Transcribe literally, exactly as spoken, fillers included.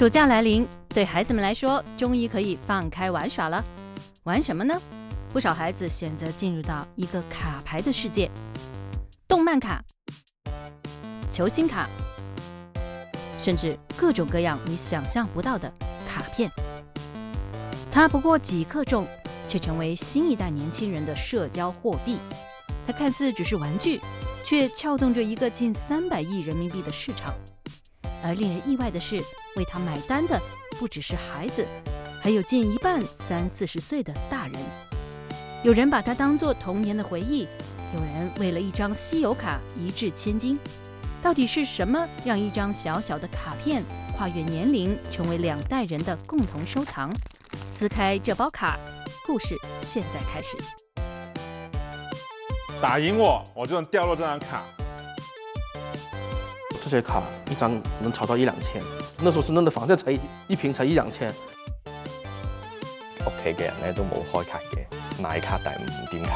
暑假来临，对孩子们来说，终于可以放开玩耍了。玩什么呢？不少孩子选择进入到一个卡牌的世界，动漫卡、球星卡，甚至各种各样你想象不到的卡片。它不过几克重，却成为新一代年轻人的社交货币。它看似只是玩具，却撬动着一个近三百亿人民币的市场。而令人意外的是，为它买单的不只是孩子，还有近一半三四十岁的大人。有人把它当作童年的回忆，有人为了一张稀有卡一掷千金。到底是什么让一张小小的卡片跨越年龄，成为两代人的共同收藏？撕开这包卡，故事现在开始。 打赢我，我就能掉落这张卡。 这些卡一张能炒到一两千，那時候深圳的房價才一平才一兩千。 屋企嘅人咧都冇開卡嘅，買卡但係唔點卡。